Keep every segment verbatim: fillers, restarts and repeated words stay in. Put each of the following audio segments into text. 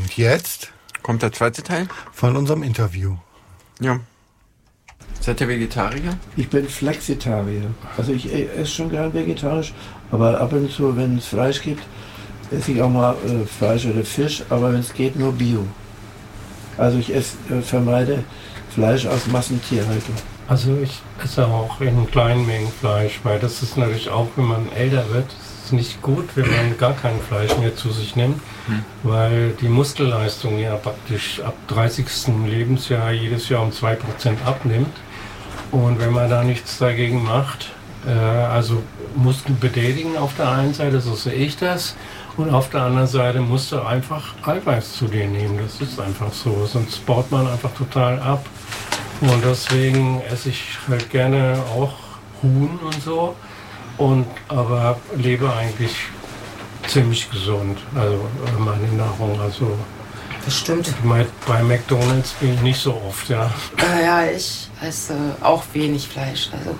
Und jetzt kommt der zweite Teil von unserem Interview. Ja. Seid ihr Vegetarier? Ich bin Flexitarier. Also ich esse schon gern vegetarisch, aber ab und zu, wenn es Fleisch gibt, esse ich auch mal äh, Fleisch oder Fisch, aber wenn es geht, nur Bio. Also ich esse, äh, vermeide Fleisch aus Massentierhaltung. Also ich esse auch in kleinen Mengen Fleisch, weil das ist natürlich auch, wenn man älter wird, ist nicht gut, wenn man gar kein Fleisch mehr zu sich nimmt, hm. weil die Muskelleistung ja praktisch ab dreißigsten Lebensjahr jedes Jahr um zwei Prozent abnimmt. Und wenn man da nichts dagegen macht, äh, also Muskeln betätigen auf der einen Seite, so sehe ich das, und auf der anderen Seite musst du einfach Eiweiß zu dir nehmen, das ist einfach so, sonst baut man einfach total ab. Und deswegen esse ich halt gerne auch Huhn und so, und, aber lebe eigentlich ziemlich gesund, also meine Nahrung, also das stimmt. Bei McDonald's bin ich nicht so oft, ja. Äh, ja, ich esse auch wenig Fleisch. Also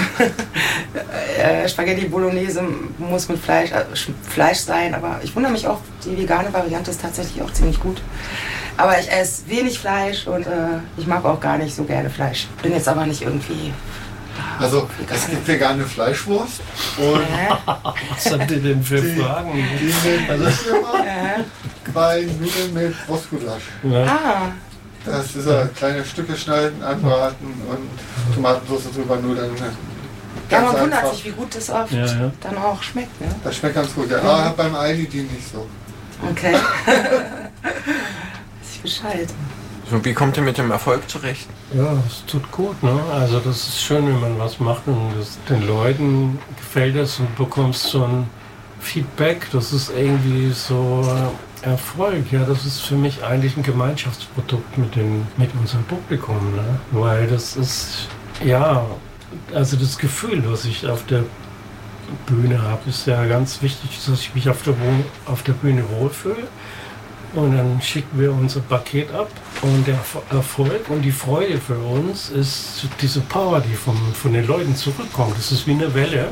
äh, Spaghetti Bolognese muss mit Fleisch, äh, Fleisch sein, aber ich wundere mich auch, die vegane Variante ist tatsächlich auch ziemlich gut. Aber ich esse wenig Fleisch und äh, ich mag auch gar nicht so gerne Fleisch. Bin jetzt aber nicht irgendwie... Also es gibt vegane Fleischwurst und was habt ihr denn für die, Fragen? Die sind also, ja. bei Nudeln mit Rostgulasch. Ja. Ah. Das ist ja kleine Stücke schneiden, anbraten und Tomatensauce drüber nudeln. Ja, man wundert sich, wie gut das oft ja, ja. dann auch schmeckt. Ne? Das schmeckt ganz gut, ja. Aber mhm. beim Aldi die nicht so. Okay. Weiß ich Bescheid. So, wie kommt ihr mit dem Erfolg zurecht? Ja, es tut gut, ne? Also das ist schön, wenn man was macht und das, den Leuten gefällt es und bekommst so ein Feedback. Das ist irgendwie so Erfolg. Ja, das ist für mich eigentlich ein Gemeinschaftsprodukt mit, den, mit unserem Publikum, ne? Weil das ist, ja, also das Gefühl, was ich auf der Bühne habe, ist ja ganz wichtig, dass ich mich auf der, auf der Bühne wohlfühle. Und dann schicken wir unser Paket ab und der Erfolg und die Freude für uns ist diese Power, die von, von den Leuten zurückkommt. Das ist wie eine Welle.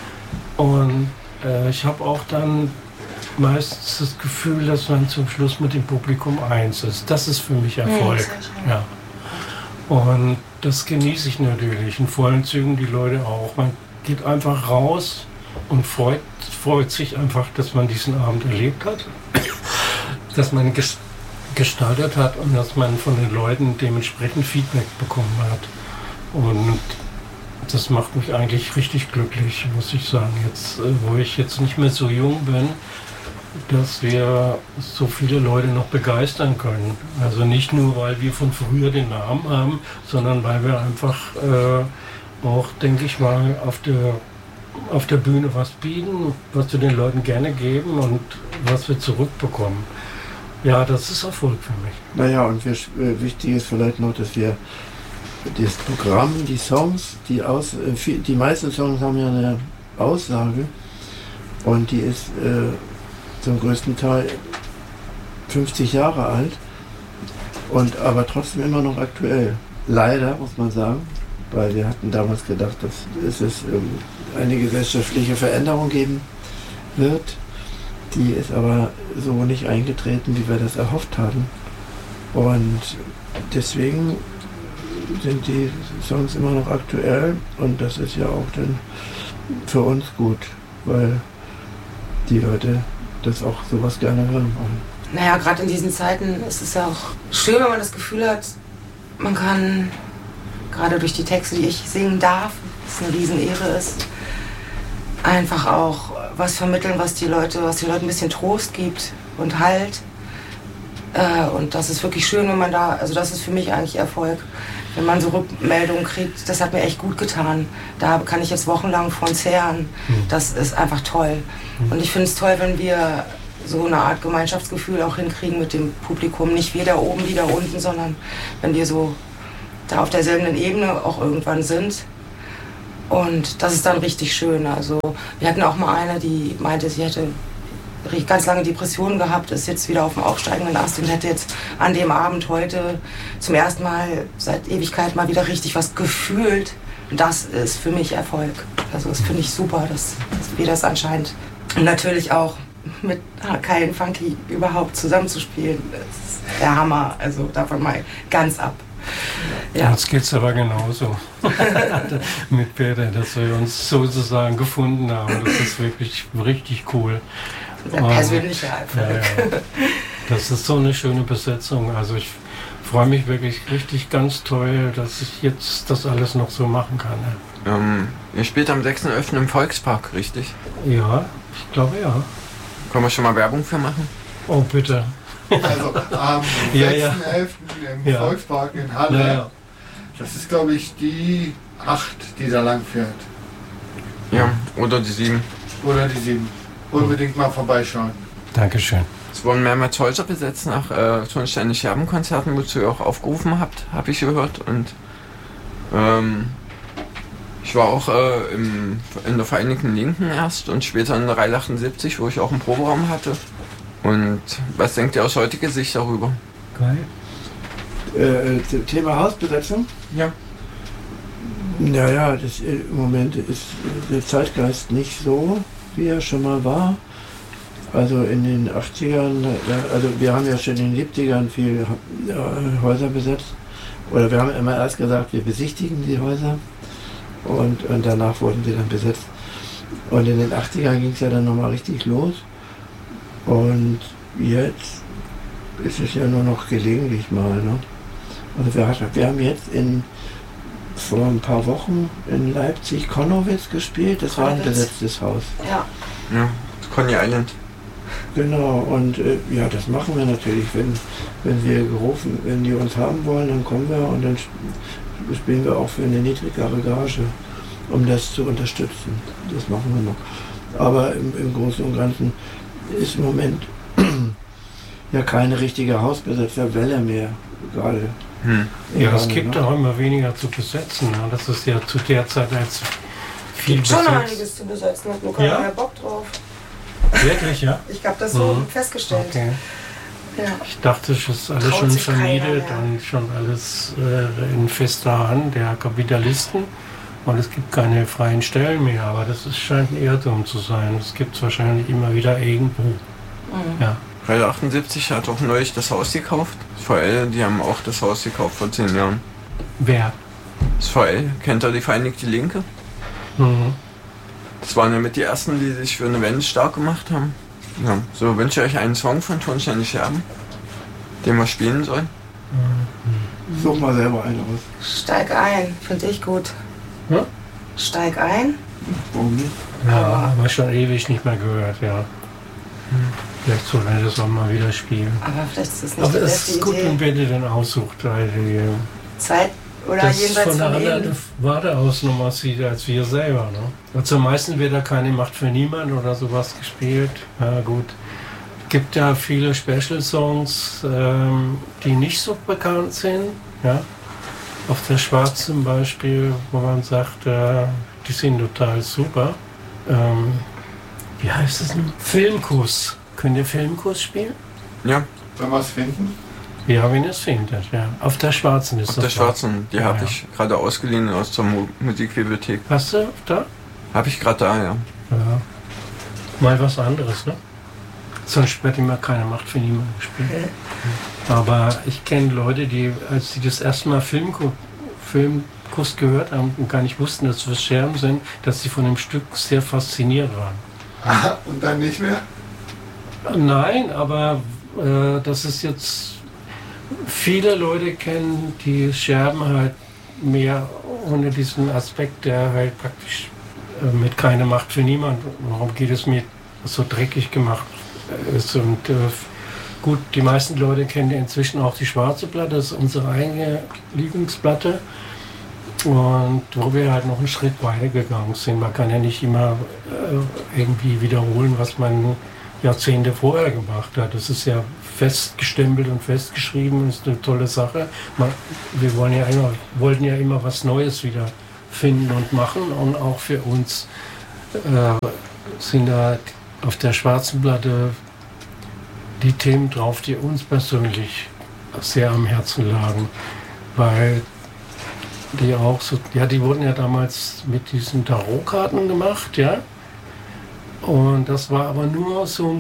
Und äh, ich habe auch dann meistens das Gefühl, dass man zum Schluss mit dem Publikum eins ist. Das ist für mich Erfolg. Ja. Und das genieße ich natürlich in vollen Zügen, die Leute auch. Man geht einfach raus und freut, freut sich einfach, dass man diesen Abend erlebt hat. Dass man gestaltet hat und dass man von den Leuten dementsprechend Feedback bekommen hat. Und das macht mich eigentlich richtig glücklich, muss ich sagen, jetzt, wo ich jetzt nicht mehr so jung bin, dass wir so viele Leute noch begeistern können. Also nicht nur, weil wir von früher den Namen haben, sondern weil wir einfach äh, auch, denke ich mal, auf der, auf der Bühne was bieten, was wir den Leuten gerne geben und was wir zurückbekommen. Ja, das ist Erfolg für mich. Naja, und wir, äh, wichtig ist vielleicht noch, dass wir das Programm, die Songs, die, aus, äh, viel, die meisten Songs haben ja eine Aussage und die ist äh, zum größten Teil fünfzig Jahre alt und aber trotzdem immer noch aktuell. Leider, muss man sagen, weil wir hatten damals gedacht, dass es ähm, eine gesellschaftliche Veränderung geben wird. Die ist aber so nicht eingetreten, wie wir das erhofft hatten. Und deswegen sind die Songs immer noch aktuell und das ist ja auch dann für uns gut, weil die Leute das auch sowas gerne hören wollen. Naja, gerade in diesen Zeiten ist es ja auch schön, wenn man das Gefühl hat, man kann gerade durch die Texte, die ich singen darf, was eine Riesenehre ist, einfach auch was vermitteln, was die Leute, was die Leute ein bisschen Trost gibt und Halt. Äh, und das ist wirklich schön, wenn man da, also das ist für mich eigentlich Erfolg, wenn man so Rückmeldungen kriegt, das hat mir echt gut getan. Da kann ich jetzt wochenlang von zehren. Das ist einfach toll. Und ich finde es toll, wenn wir so eine Art Gemeinschaftsgefühl auch hinkriegen mit dem Publikum. Nicht wir da oben, die da unten, sondern wenn wir so da auf derselben Ebene auch irgendwann sind. Und das ist dann richtig schön. Also wir hatten auch mal eine, die meinte, sie hätte ganz lange Depressionen gehabt, ist jetzt wieder auf dem aufsteigenden Ast und hätte jetzt an dem Abend heute zum ersten Mal seit Ewigkeit mal wieder richtig was gefühlt. Und das ist für mich Erfolg. Also das finde ich super, dass, dass wir das anscheinend. Und natürlich auch mit Kyle Funky überhaupt zusammenzuspielen, das ist der Hammer. Also davon mal ganz ab. Ja. Uns geht es aber genauso mit Peter, dass wir uns sozusagen gefunden haben. Das ist wirklich richtig cool. Sehr persönlicher Erfolg. Ja, ja. Das ist so eine schöne Besetzung. Also ich freue mich wirklich richtig ganz toll, dass ich jetzt das alles noch so machen kann. Ähm, ihr spielt am sechsten elften im Volkspark, richtig? Ja, ich glaube ja. Können wir schon mal Werbung für machen? Oh, bitte. Also am Ja, ja. sechsten elften im Ja. Volkspark in Halle. Ja, ja. Das ist, glaube ich, die acht, die da lang fährt. Ja, oder die sieben. Oder die sieben. Unbedingt mal vorbeischauen. Dankeschön. Es wurden mehrmals Häuser besetzt nach äh, Tonsteine Scherben-Konzerten, wozu ihr auch aufgerufen habt, habe ich gehört. Und ähm, ich war auch äh, im, in der Vereinigten Linken erst und später in der Reihe achtundsiebzig, wo ich auch einen Proberaum hatte. Und was denkt ihr aus heutiger Sicht darüber? Geil. Äh, Thema Hausbesetzung? Ja. Naja, das, äh, im Moment ist der Zeitgeist nicht so, wie er schon mal war. Also in den achtzigern, ja, also wir haben ja schon in den siebzigern viel äh, Häuser besetzt. Oder wir haben immer erst gesagt, wir besichtigen die Häuser und, und danach wurden sie dann besetzt. Und in den achtzigern ging es ja dann nochmal richtig los. Und jetzt ist es ja nur noch gelegentlich mal. Ne? Also wir, wir haben jetzt in, vor ein paar Wochen in Leipzig Konnowitz gespielt. Das war ein Konnowitz. besetztes Haus. Ja. Ja, Coney Island. Genau, und äh, ja, das machen wir natürlich, wenn, wenn wir gerufen, wenn die uns haben wollen, dann kommen wir und dann sp- spielen wir auch für eine niedrigere Gage, um das zu unterstützen. Das machen wir noch. Aber im, im Großen und Ganzen ist im Moment ja keine richtige Hausbesetzerwelle mehr, gerade. Hm. Ja, es Gerade, gibt ne? auch immer weniger zu besetzen. Ne? Das ist ja zu der Zeit, als viel Gibt schon besetzt. einiges zu besetzen, hat nur keiner Ja? mehr Bock drauf. Wirklich, ja? Ich habe das so Mhm. festgestellt. Okay. Ja. Ich dachte, es ist alles Traut schon sich keiner vermietet mehr. und schon alles äh, in fester Hand der Kapitalisten. Und es gibt keine freien Stellen mehr. Aber das ist, scheint ein Irrtum zu sein. Das gibt es wahrscheinlich immer wieder irgendwo. Mhm. Ja. Reihe achtundsiebzig hat auch neulich das Haus gekauft. Das V L, die haben auch das Haus gekauft vor zehn Jahren. Wer? Das V L, kennt ihr die Vereinigte Linke? Mhm. Das waren ja mit die ersten, die sich für eine Wende stark gemacht haben. Ja, so wünsche ich euch einen Song von Tonsteine Scherben, den wir spielen sollen. Such mal selber einen aus. Steig ein, finde ich gut. Ja? Steig ein. Warum nicht? Ja, haben wir schon ewig nicht mehr gehört, ja. Vielleicht sollen wir das auch mal wieder spielen. Aber vielleicht ist das nicht Aber die es beste ist gut, Idee. wenn Bette den aussucht, weil die, Zeit oder das jenseits von von einer Eden. anderen Warte aus nochmal sieht als wir selber. Ne? Und zum meisten wird da keine Macht für niemand oder sowas gespielt. Ja gut. Gibt ja viele Special-Songs, ähm, die nicht so bekannt sind. Ja? Auf der Schwarz zum Beispiel, wo man sagt, äh, die sind total super. Ähm, wie heißt es denn? Filmkuss. Könnt ihr Filmkuss spielen? Ja, Wenn wir es finden. Ja, wenn ihr es findet, ja. Auf der Schwarzen ist auf das. der Schwarzen. Die Ja, hatte ja. ich gerade ausgeliehen aus der Mu Musikbibliothek. Hast du da? Habe ich gerade da, ja. Ja. Mal was anderes, ne? Sonst wird immer keine Macht für niemanden gespielt. Aber ich kenne Leute, die, als sie das erste Mal Filmku Filmkuss gehört haben und gar nicht wussten, dass es Scherben sind, dass sie von dem Stück sehr fasziniert waren. Und dann nicht mehr? Nein, aber äh, das ist jetzt, viele Leute kennen die Scherben halt mehr unter diesem Aspekt, der halt praktisch äh, mit keine Macht für niemand, warum geht es mir so dreckig gemacht ist. Und äh, gut, die meisten Leute kennen inzwischen auch die Schwarze Platte, das ist unsere eigene Lieblingsplatte. Und wo wir halt noch einen Schritt weiter gegangen sind. Man kann ja nicht immer äh, irgendwie wiederholen, was man Jahrzehnte vorher gemacht hat. Das ist ja festgestempelt und festgeschrieben, ist eine tolle Sache. Man, wir wollen ja immer, wollten ja immer was Neues wieder finden und machen. Und auch für uns äh, sind da auf der Schwarzen Platte die Themen drauf, die uns persönlich sehr am Herzen lagen. Weil die auch so, ja, die wurden ja damals mit diesen Tarotkarten gemacht, ja. Und das war aber nur so ein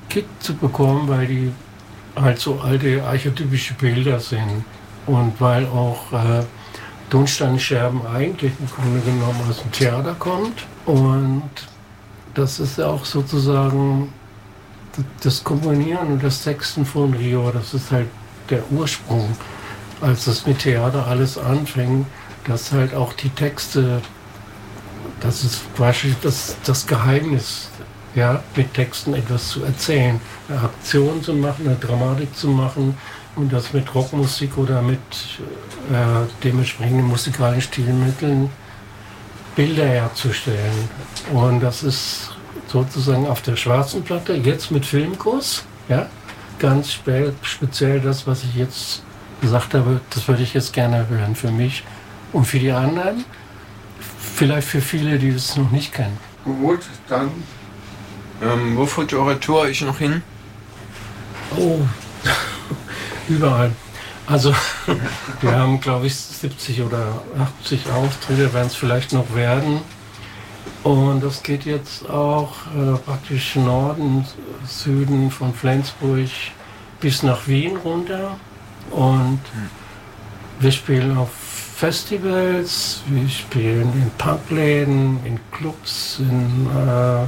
Kick zu bekommen, weil die halt so alte archetypische Bilder sind und weil auch äh, Tonsteinscherben eigentlich im Grunde genommen aus dem Theater kommt und das ist auch sozusagen das Komponieren und das Texten von Rio, das ist halt der Ursprung, als es mit Theater alles anfing, dass halt auch die Texte, das ist quasi das, das Geheimnis, ja, mit Texten etwas zu erzählen, eine Aktion zu machen, eine Dramatik zu machen und das mit Rockmusik oder mit äh, dementsprechenden musikalischen Stilmitteln Bilder herzustellen. Und das ist sozusagen auf der schwarzen Platte, jetzt mit Filmkurs, ja, ganz spe speziell das, was ich jetzt gesagt habe, das würde ich jetzt gerne hören für mich und für die anderen, vielleicht für viele, die das noch nicht kennen. Gut, dann. Ähm, wo führt eure Tour ich noch hin? Oh, überall. Also, wir haben, glaube ich, siebzig oder achtzig Auftritte, werden es vielleicht noch werden. Und das geht jetzt auch äh, praktisch Norden, Süden von Flensburg bis nach Wien runter. Und wir spielen auf Festivals, wir spielen in Punkläden, in Clubs, in äh,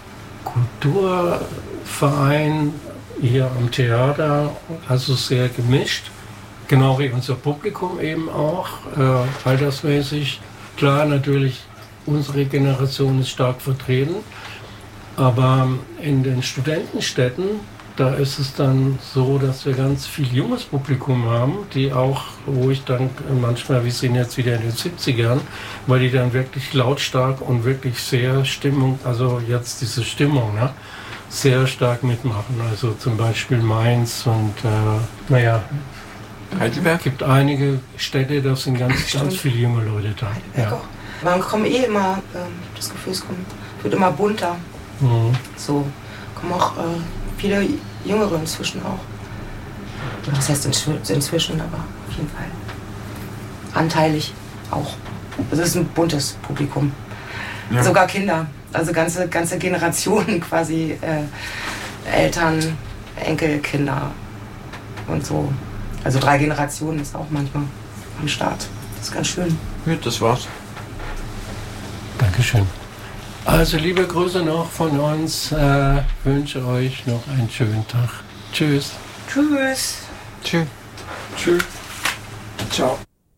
Kulturvereinen, hier am Theater, also sehr gemischt. Genau wie unser Publikum eben auch, äh, altersmäßig. Klar, natürlich, unsere Generation ist stark vertreten, aber in den Studentenstädten, da ist es dann so, dass wir ganz viel junges Publikum haben, die auch, wo ich dann manchmal, wir sind jetzt wieder in den siebzigern, weil die dann wirklich lautstark und wirklich sehr Stimmung, also jetzt diese Stimmung, ne, sehr stark mitmachen. Also zum Beispiel Mainz und, äh, naja, Heidelberg? Es gibt einige Städte, da sind ganz, ganz viele junge Leute da. Ja. Man kommt eh immer, ähm, das Gefühl, es kommt, wird immer bunter. Mhm. So kommen auch äh, viele Jüngere inzwischen auch. Das heißt inzwischen, aber auf jeden Fall anteilig auch. Also es ist ein buntes Publikum. Ja. Sogar Kinder, also ganze, ganze Generationen quasi, äh, Eltern, Enkel, Kinder und so. Also drei Generationen ist auch manchmal am Start. Das ist ganz schön. Ja, das war's. Dankeschön. Also liebe Grüße noch von uns. Äh, wünsche euch noch einen schönen Tag. Tschüss. Tschüss. Tschüss. Tschüss. Ciao.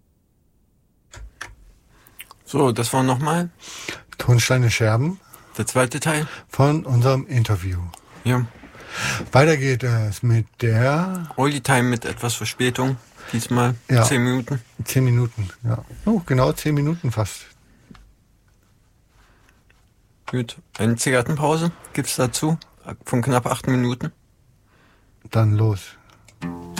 So, das war nochmal Tonsteine Scherben. Der zweite Teil von unserem Interview. Ja. Weiter geht es mit der Only Time mit etwas Verspätung. Diesmal ja. zehn Minuten. Zehn Minuten, ja. Oh, genau zehn Minuten fast. Gut. Eine Zigarettenpause gibt's dazu von knapp acht Minuten. Dann los.